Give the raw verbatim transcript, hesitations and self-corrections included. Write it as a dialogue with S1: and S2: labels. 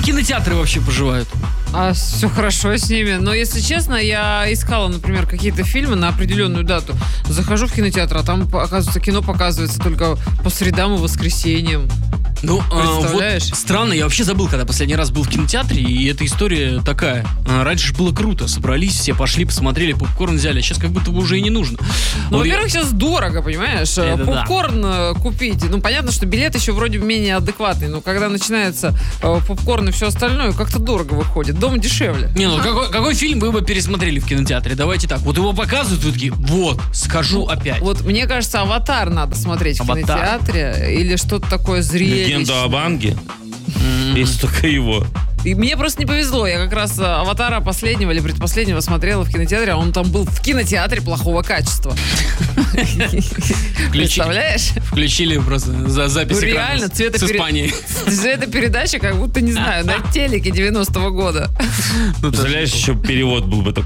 S1: кинотеатры вообще поживают?
S2: А все хорошо с ними. Но, если честно, я искала, например, какие-то фильмы на определенную дату. Захожу в кинотеатр, а там, оказывается, кино показывается только по средам и воскресеньям.
S1: Ну,
S2: представляешь?
S1: А, вот странно, я вообще забыл, когда последний раз был в кинотеатре, и эта история такая. А, раньше же было круто, собрались все, пошли, посмотрели, попкорн взяли, а сейчас как будто бы уже и не нужно.
S2: Ну,
S1: Вот
S2: во-первых, я... сейчас дорого, понимаешь?
S1: Это
S2: попкорн
S1: да.
S2: купить. Ну, понятно, что билет еще вроде менее адекватный, но когда начинается э, попкорн и все остальное, как-то дорого выходит. Дома дешевле.
S1: Не, ну какой, какой фильм вы бы пересмотрели в кинотеатре? Давайте так. Вот его показывают, вы такие, вот, скажу
S2: ну,
S1: опять.
S2: Вот мне кажется, «Аватар» надо смотреть
S1: «Аватар».
S2: в кинотеатре. Или что-то такое зрелищное.
S3: «Легенда об Аанге». Mm-hmm. Есть только его.
S2: И мне просто не повезло. Я как раз «Аватара» последнего или предпоследнего смотрела в кинотеатре, а он там был в кинотеатре плохого качества. Представляешь?
S1: Включили просто за запись
S2: ну,
S1: экрана
S2: реально,
S1: с, с Испанией.
S2: Цветопередача как будто, не знаю, на телеке девяностого года.
S3: Представляешь, еще перевод был бы такой.